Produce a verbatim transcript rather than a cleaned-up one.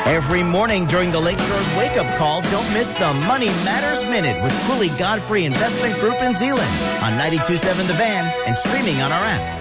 Every morning during the Lake Shores Wake Up Call, don't miss the Money Matters Minute with Cooley Godfrey Investment Group in Zealand on ninety-two point seven The Van and streaming on our app.